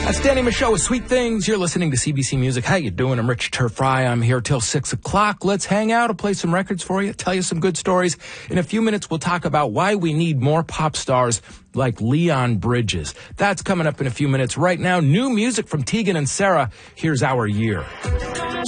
That's Danny Michaud with Sweet Things. You're listening to CBC Music. How you doing? I'm Rich Turfry. I'm here till 6 o'clock. Let's hang out. I'll play some records for you, tell you some good stories. In a few minutes, we'll talk about why we need more pop stars like Leon Bridges. That's coming up in a few minutes. Right now, new music from Tegan and Sara. Here's Our Year.